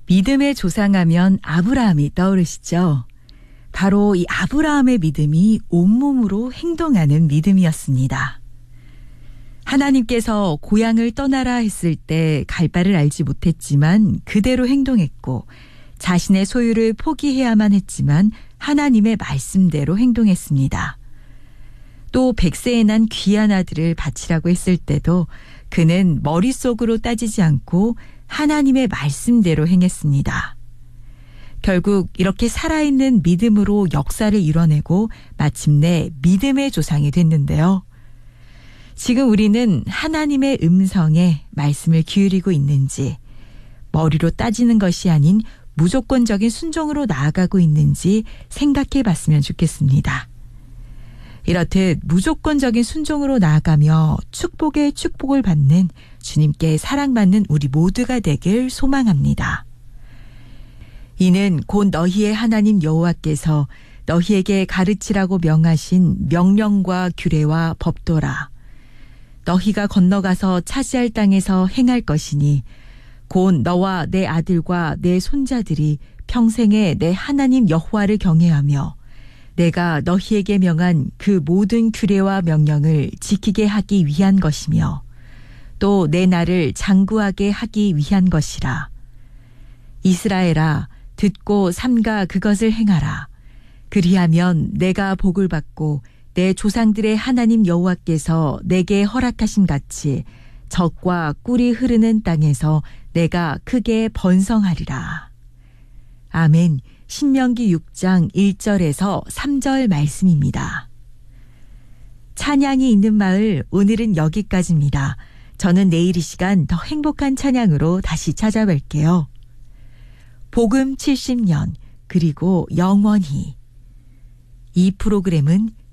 믿음의 조상하면 아브라함이 떠오르시죠? 바로 이 아브라함의 믿음이 온몸으로 행동하는 믿음이었습니다. 하나님께서 고향을 떠나라 했을 때 갈 바를 알지 못했지만 그대로 행동했고, 자신의 소유를 포기해야만 했지만 하나님의 말씀대로 행동했습니다. 또 100세에 난 귀한 아들을 바치라고 했을 때도 그는 머릿속으로 따지지 않고 하나님의 말씀대로 행했습니다. 결국 이렇게 살아있는 믿음으로 역사를 이뤄내고 마침내 믿음의 조상이 됐는데요. 지금 우리는 하나님의 음성에 말씀을 기울이고 있는지, 머리로 따지는 것이 아닌 무조건적인 순종으로 나아가고 있는지 생각해 봤으면 좋겠습니다. 이렇듯 무조건적인 순종으로 나아가며 축복의 축복을 받는 주님께 사랑받는 우리 모두가 되길 소망합니다. 이는 곧 너희의 하나님 여호와께서 너희에게 가르치라고 명하신 명령과 규례와 법도라. 너희가 건너가서 차지할 땅에서 행할 것이니 곧 너와 내 아들과 내 손자들이 평생에 내 하나님 여호와를 경외하며 내가 너희에게 명한 그 모든 규례와 명령을 지키게 하기 위한 것이며 또 내 날을 장구하게 하기 위한 것이라. 이스라엘아, 듣고 삼가 그것을 행하라. 그리하면 내가 복을 받고 내 조상들의 하나님 여호와께서 내게 허락하신 같이 젖과 꿀이 흐르는 땅에서 내가 크게 번성하리라. 아멘. 신명기 6장 1절에서 3절 말씀입니다. 찬양이 있는 마을, 오늘은 여기까지입니다. 저는 내일 이 시간 더 행복한 찬양으로 다시 찾아뵐게요. 복음 70년, 그리고 영원히. 이 프로그램은